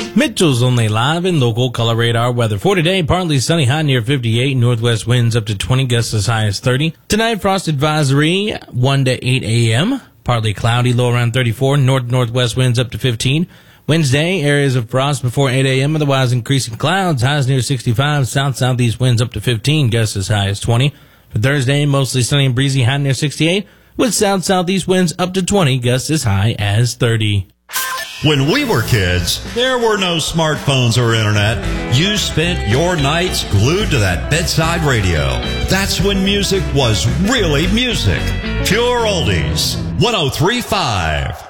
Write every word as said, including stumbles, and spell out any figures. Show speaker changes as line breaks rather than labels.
Mitchell's only live in local color radar weather. For today, partly sunny, high near fifty-eight. Northwest winds up to twenty, gusts as high as thirty. Tonight, frost advisory, one to eight a.m. Partly cloudy, low around thirty-four. North-northwest winds up to fifteen. Wednesday, areas of frost before eight a.m. Otherwise, increasing clouds, highs near sixty-five. South-southeast winds up to fifteen, gusts as high as twenty. For Thursday, mostly sunny and breezy, high near sixty-eight. With south-southeast winds up to twenty, gusts as high as thirty.
When we were kids, there were no smartphones or internet. You spent your nights glued to that bedside radio. That's when music was really music. Pure Oldies, one oh three point five.